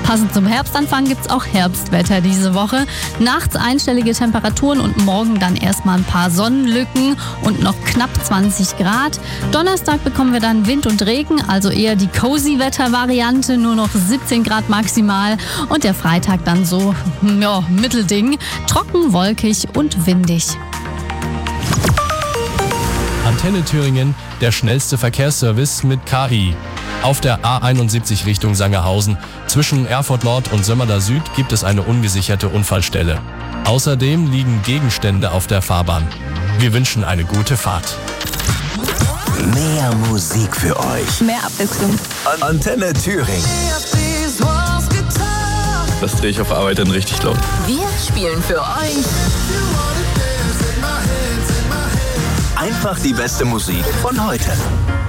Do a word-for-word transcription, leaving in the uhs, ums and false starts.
Passend zum Herbstanfang gibt's auch Herbstwetter diese Woche. Nachts einstellige Temperaturen und morgen dann erstmal ein paar Sonnenlücken und noch knapp zwanzig Grad. Donnerstag bekommen wir dann Wind und Regen, also eher die Cozy-Wetter-Variante, nur noch siebzehn Grad maximal. Und der Freitag dann so, ja, Mittelding, trocken, wolkig und windig. Antenne Thüringen, der schnellste Verkehrsservice mit K I. Auf der A einundsiebzig Richtung Sangerhausen zwischen Erfurt Nord und Sömmerda Süd gibt es eine ungesicherte Unfallstelle. Außerdem liegen Gegenstände auf der Fahrbahn. Wir wünschen eine gute Fahrt. Mehr Musik für euch. Mehr Abwechslung. Antenne Thüringen. Das drehe ich auf Arbeit dann richtig laut. Wir spielen für euch Einfach die beste Musik von heute.